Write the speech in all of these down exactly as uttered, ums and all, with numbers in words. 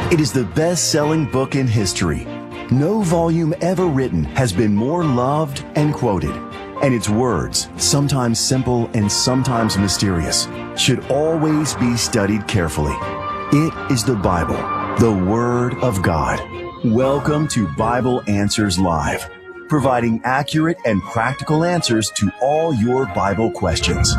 It is the best-selling book in history. No volume ever written has been more loved and quoted. And its words, sometimes simple and sometimes mysterious, should always be studied carefully. It is the Bible, the Word of God. Welcome to Bible Answers Live, providing accurate and practical answers to all your Bible questions.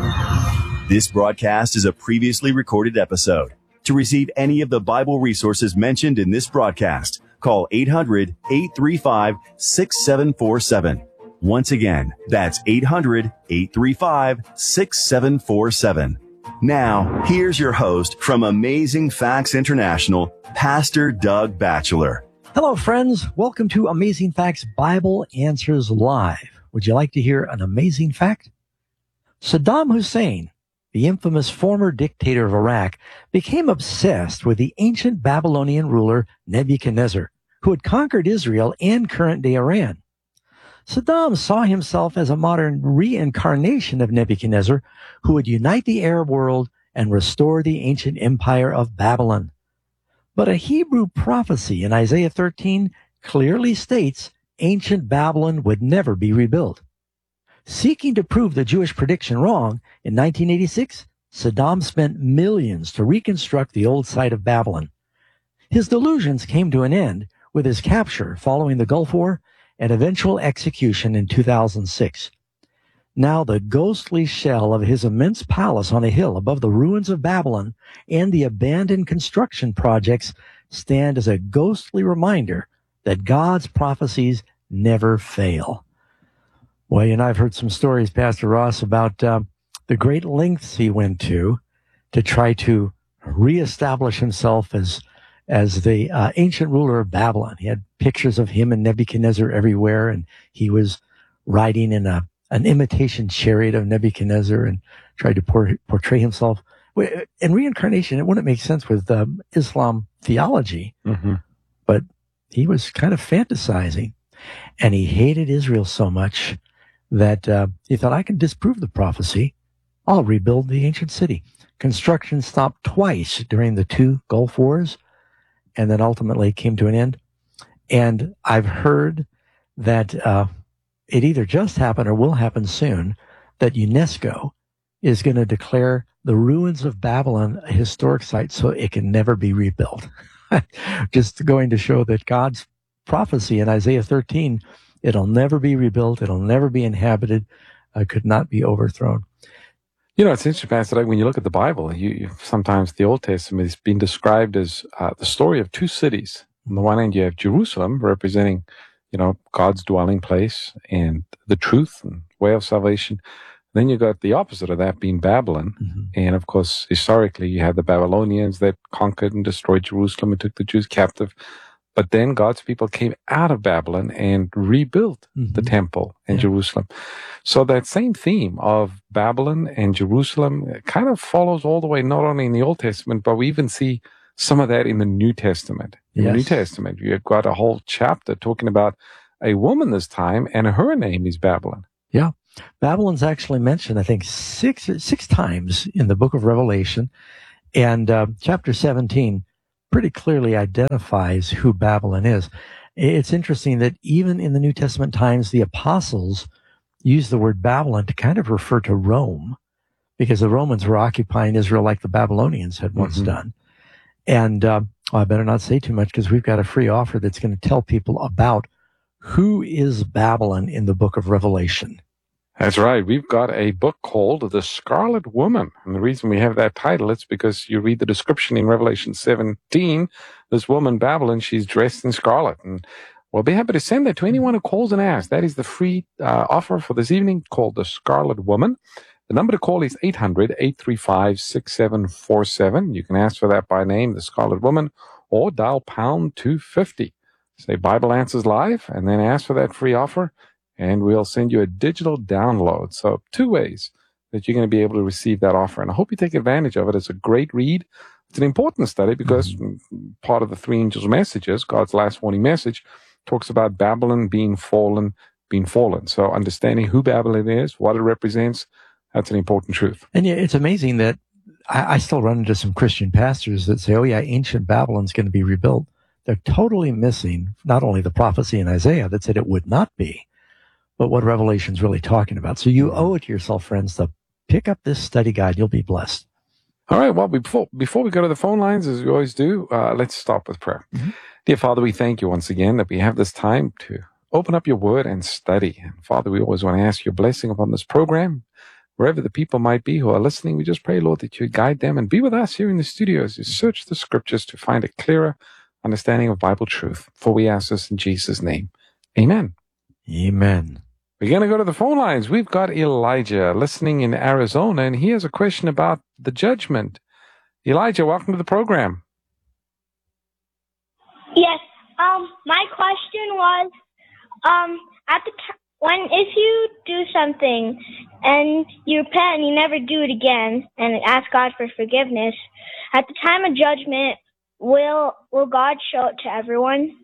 This broadcast is a previously recorded episode. To receive any of the Bible resources mentioned in this broadcast, call eight hundred, eight three five, six seven four seven. Once again, that's eight hundred, eight three five, six seven four seven. Now, here's your host from Amazing Facts International, Pastor Doug Batchelor. Hello, friends. Welcome to Amazing Facts Bible Answers Live. Would you like to hear an amazing fact? Saddam Hussein, the infamous former dictator of Iraq, became obsessed with the ancient Babylonian ruler Nebuchadnezzar, who had conquered Israel and current-day Iran. Saddam saw himself as a modern reincarnation of Nebuchadnezzar, who would unite the Arab world and restore the ancient empire of Babylon. But a Hebrew prophecy in Isaiah thirteen clearly states ancient Babylon would never be rebuilt. Seeking to prove the Jewish prediction wrong, in nineteen eighty-six, Saddam spent millions to reconstruct the old site of Babylon. His delusions came to an end with his capture following the Gulf War and eventual execution in two thousand six. Now the ghostly shell of his immense palace on a hill above the ruins of Babylon and the abandoned construction projects stand as a ghostly reminder that God's prophecies never fail. Well, you know, I've heard some stories, Pastor Ross, about uh, the great lengths he went to to try to reestablish himself as as the uh, ancient ruler of Babylon. He had pictures of him and Nebuchadnezzar everywhere, and he was riding in a an imitation chariot of Nebuchadnezzar and tried to por- portray himself. In reincarnation, it wouldn't make sense with um, Islam theology, mm-hmm. but he was kind of fantasizing, and he hated Israel so much that uh, he thought, I can disprove the prophecy. I'll rebuild the ancient city. Construction stopped twice during the two Gulf Wars, and then ultimately came to an end. And I've heard that uh, it either just happened or will happen soon, that UNESCO is going to declare the ruins of Babylon a historic site so it can never be rebuilt. Just going to show that God's prophecy in Isaiah thirteen, it'll never be rebuilt, it'll never be inhabited, uh, could not be overthrown. You know, it's interesting, Pastor Doug, when you look at the Bible, you, you sometimes the Old Testament is being described as uh, the story of two cities. On the one hand, you have Jerusalem representing, you know, God's dwelling place and the truth and way of salvation. Then you got the opposite of that being Babylon. Mm-hmm. And of course, historically, you had the Babylonians that conquered and destroyed Jerusalem and took the Jews captive. But then God's people came out of Babylon and rebuilt mm-hmm. the temple in yeah. Jerusalem. So that same theme of Babylon and Jerusalem kind of follows all the way, not only in the Old Testament, but we even see some of that in the New Testament. In yes. the New Testament, you've got a whole chapter talking about a woman this time, and her name is Babylon. Yeah. Babylon's actually mentioned, I think, six six times in the book of Revelation. And uh, chapter seventeen pretty clearly identifies who Babylon is. It's interesting that even in the New Testament times, the apostles use the word Babylon to kind of refer to Rome, because the Romans were occupying Israel like the Babylonians had once mm-hmm. done. And uh, well, I better not say too much, because we've got a free offer that's going to tell people about who is Babylon in the book of Revelation. That's right. We've got a book called The Scarlet Woman. And the reason we have that title is because you read the description in Revelation seventeen. This woman, Babylon, she's dressed in scarlet. And we'll be happy to send that to anyone who calls and asks. That is the free uh, offer for this evening, called The Scarlet Woman. The number to call is eight hundred, eight three five, six seven four seven. You can ask for that by name, The Scarlet Woman, or dial pound two fifty. Say Bible Answers Live, and then ask for that free offer, and we'll send you a digital download. So two ways that you're going to be able to receive that offer. And I hope you take advantage of it. It's a great read. It's an important study because mm-hmm. part of the three angels' messages, God's last warning message, talks about Babylon being fallen, being fallen. So understanding who Babylon is, what it represents, that's an important truth. And yeah, it's amazing that I, I still run into some Christian pastors that say, oh yeah, ancient Babylon's going to be rebuilt. They're totally missing not only the prophecy in Isaiah that said it would not be, but what Revelation's really talking about. So you owe it to yourself, friends, to pick up this study guide. You'll be blessed. All right. Well, before, before we go to the phone lines, as we always do, uh, let's start with prayer. Mm-hmm. Dear Father, we thank you once again that we have this time to open up your word and study. And Father, we always want to ask your blessing upon this program. Wherever the people might be who are listening, we just pray, Lord, that you guide them and be with us here in the studio as you search the scriptures to find a clearer understanding of Bible truth. For we ask this in Jesus' name. Amen. Amen. We're going to go to the phone lines. We've got Elijah listening in Arizona, and he has a question about the judgment. Elijah, welcome to the program. Yes. Um, my question was, um, at the t- when if you do something and you repent and you never do it again and ask God for forgiveness, at the time of judgment, will will God show it to everyone?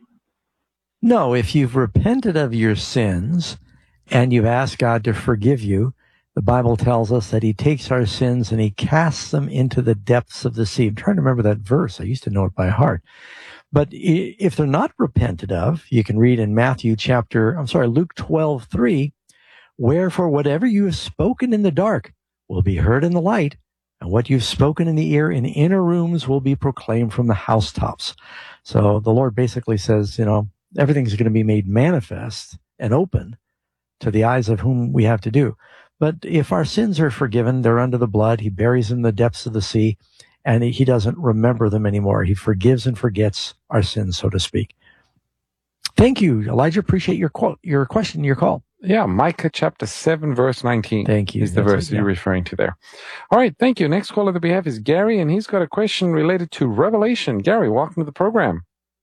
No, if you've repented of your sins and you've asked God to forgive you, the Bible tells us that he takes our sins and he casts them into the depths of the sea. I'm trying to remember that verse. I used to know it by heart. But if they're not repented of, you can read in Matthew chapter, I'm sorry, Luke twelve three, wherefore whatever you have spoken in the dark will be heard in the light, and what you've spoken in the ear in inner rooms will be proclaimed from the housetops. So the Lord basically says, you know, everything's going to be made manifest and open to the eyes of whom we have to do. But if our sins are forgiven, they're under the blood. He buries them in the depths of the sea, and he doesn't remember them anymore. He forgives and forgets our sins, so to speak. Thank you, Elijah. Appreciate your quote, your question, your call. Yeah, Micah chapter seven, verse nineteen. Thank you. Is the That's verse it, yeah. you're referring to there. All right, thank you. Next caller that we have is Gary, and he's got a question related to Revelation. Gary, welcome to the program.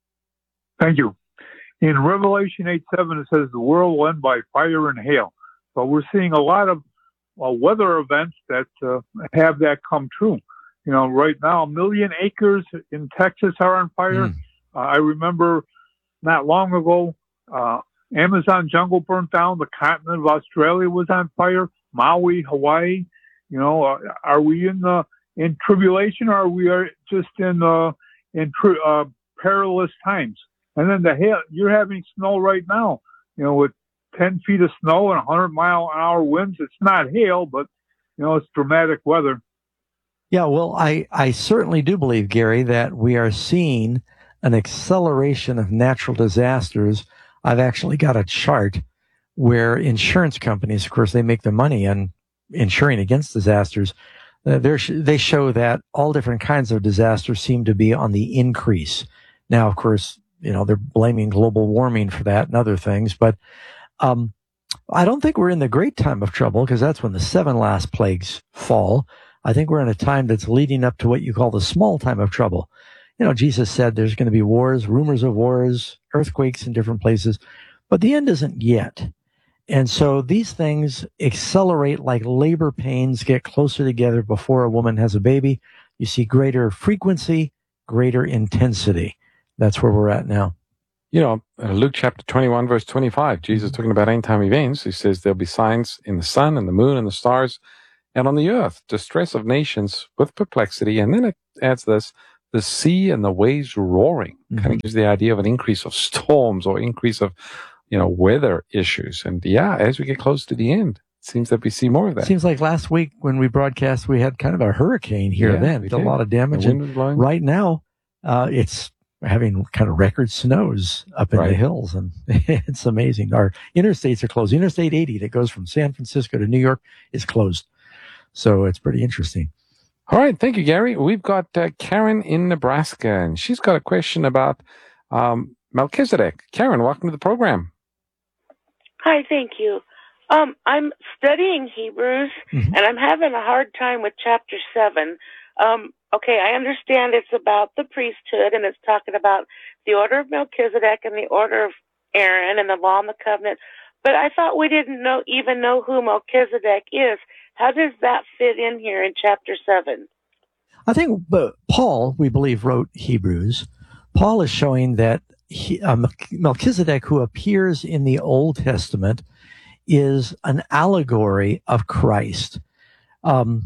Thank you. In Revelation eight seven, it says the world will end by fire and hail. So we're seeing a lot of uh, weather events that uh, have that come true. You know, right now, a million acres in Texas are on fire. Mm. Uh, I remember not long ago, uh, Amazon jungle burnt down. The continent of Australia was on fire. Maui, Hawaii. You know, uh, are we in the in tribulation, or are we are just in uh, in tri- uh, perilous times? And then the hail. You're having snow right now. You know, with ten feet of snow and one hundred mile an hour winds. It's not hail, but you know, it's dramatic weather. Yeah, well, I, I certainly do believe, Gary, that we are seeing an acceleration of natural disasters. I've actually got a chart where insurance companies, of course, they make their money on insuring against disasters. Uh, they show that all different kinds of disasters seem to be on the increase. Now, of course, you know, they're blaming global warming for that and other things, but um, I don't think we're in the great time of trouble, because that's when the seven last plagues fall. I think we're in a time that's leading up to what you call the small time of trouble. You know, Jesus said there's going to be wars, rumors of wars, earthquakes in different places, but the end isn't yet. And so these things accelerate like labor pains get closer together before a woman has a baby. You see greater frequency, greater intensity. That's where we're at now. You know, Luke chapter twenty-one, verse twenty-five, Jesus talking about end time events. He says there'll be signs in the sun and the moon and the stars, and on the earth, distress of nations with perplexity. And then it adds this, the sea and the waves roaring. Mm-hmm. Kind of gives the idea of an increase of storms or increase of, you know, weather issues. And yeah, as we get close to the end, it seems that we see more of that. Seems like last week when we broadcast, we had kind of a hurricane here yeah, then. Did a lot of damage. The wind was blowing. Right now, uh, it's having kind of record snows up in right. the hills, and it's amazing. Our interstates are closed. Interstate eighty that goes from San Francisco to New York is closed. So it's pretty interesting. All right. Thank you, Gary. We've got uh, Karen in Nebraska, and she's got a question about um, Melchizedek. Karen, welcome to the program. Hi, thank you. Um, I'm studying Hebrews, mm-hmm. and I'm having a hard time with chapter seven. Um, okay, I understand it's about the priesthood, and it's talking about the order of Melchizedek and the order of Aaron and the law and the covenant. But I thought we didn't know even know who Melchizedek is. How does that fit in here in chapter seven? I think uh, Paul, we believe, wrote Hebrews. Paul is showing that he, uh, Melchizedek, who appears in the Old Testament, is an allegory of Christ. Um,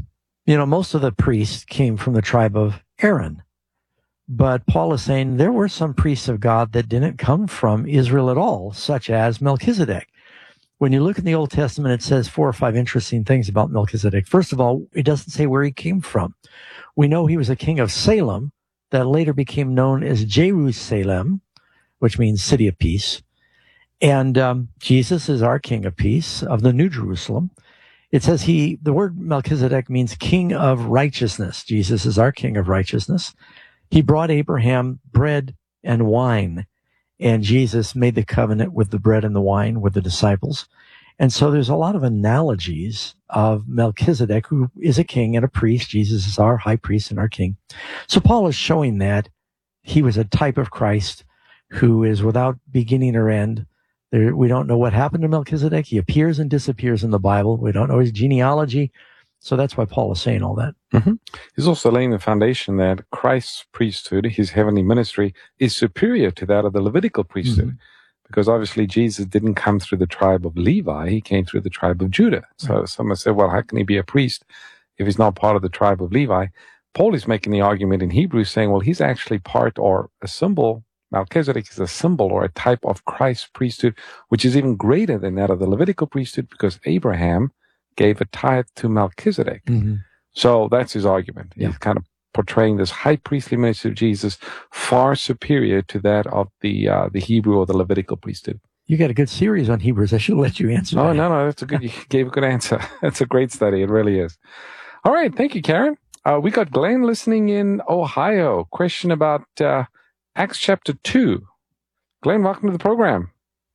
You know, most of the priests came from the tribe of Aaron. But Paul is saying there were some priests of God that didn't come from Israel at all, such as Melchizedek. When you look in the Old Testament, it says four or five interesting things about Melchizedek. First of all, it doesn't say where he came from. We know he was a king of Salem that later became known as Jerusalem, which means city of peace. And um, Jesus is our king of peace of the New Jerusalem. It says he, the word Melchizedek means king of righteousness. Jesus is our king of righteousness. He brought Abraham bread and wine, and Jesus made the covenant with the bread and the wine with the disciples. And so there's a lot of analogies of Melchizedek, who is a king and a priest. Jesus is our high priest and our king. So Paul is showing that he was a type of Christ who is without beginning or end. There, we don't know what happened to Melchizedek. He appears and disappears in the Bible. We don't know his genealogy. So that's why Paul is saying all that. Mm-hmm. He's also laying the foundation that Christ's priesthood, his heavenly ministry, is superior to that of the Levitical priesthood. Mm-hmm. Because obviously Jesus didn't come through the tribe of Levi, he came through the tribe of Judah. So right. Someone said, well, how can he be a priest if he's not part of the tribe of Levi? Paul is making the argument in Hebrews saying, well, he's actually part or a symbol. Melchizedek is a symbol or a type of Christ's priesthood, which is even greater than that of the Levitical priesthood, because Abraham gave a tithe to Melchizedek. Mm-hmm. So that's his argument. Yeah. He's kind of portraying this high priestly ministry of Jesus far superior to that of the uh, the Hebrew or the Levitical priesthood. You got a good series on Hebrews. I should let you answer Oh, that. no, no, that's a good, you gave a good answer. That's a great study. It really is. All right. Thank you, Karen. Uh, we got Glenn listening in Ohio. Question about uh, Acts chapter two. Glenn, welcome to the program.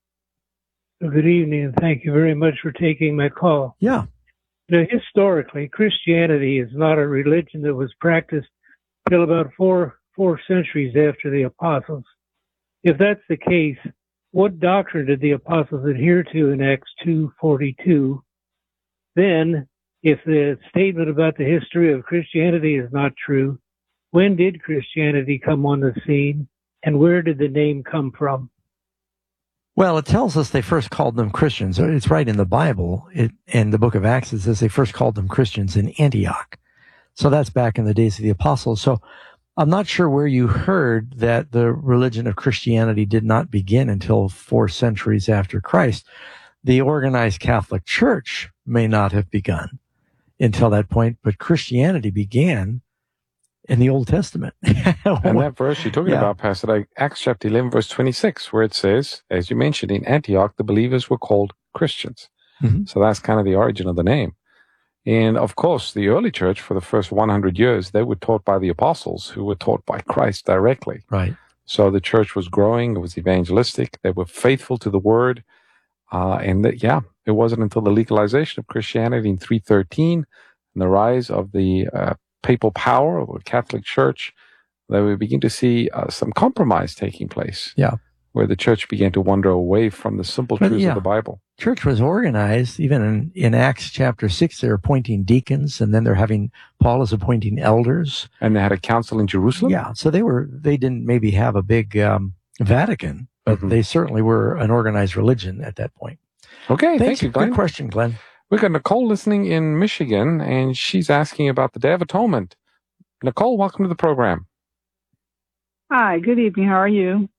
Good evening, and thank you very much for taking my call. Yeah. Now, historically, Christianity is not a religion that was practiced till about four four centuries after the apostles. If that's the case, what doctrine did the apostles adhere to in Acts two forty-two? Then, if the statement about the history of Christianity is not true, when did Christianity come on the scene, and where did the name come from? Well, it tells us they first called them Christians. It's right in the Bible. It, in the book of Acts, it says they first called them Christians in Antioch. So that's back in the days of the apostles. So I'm not sure where you heard that the religion of Christianity did not begin until four centuries after Christ. The organized Catholic Church may not have begun until that point, but Christianity began in the Old Testament. And that verse you're talking yeah. about, Pastor, like Acts chapter eleven, verse twenty-six, where it says, as you mentioned, in Antioch, the believers were called Christians. Mm-hmm. So that's kind of the origin of the name. And of course, the early church, for the first one hundred years, they were taught by the apostles, who were taught by Christ directly. Right. So the church was growing. It was evangelistic. They were faithful to the word. Uh, and that, yeah, it wasn't until the legalization of Christianity in three thirteen and the rise of the uh, papal power of the Catholic Church that we begin to see uh, some compromise taking place. Yeah. Where the church began to wander away from the simple but, truths yeah. of the Bible. Church was organized. Even in, in Acts chapter six, they're appointing deacons, and then they're having, Paul is appointing elders. And they had a council in Jerusalem? Yeah. So they were, they didn't maybe have a big um, Vatican, but mm-hmm. they certainly were an organized religion at that point. Okay. Thanks. Thank you, Glenn. Good question, Glenn. We've got Nicole listening in Michigan, and she's asking about the Day of Atonement. Nicole, welcome to the program. Hi, good evening. How are you?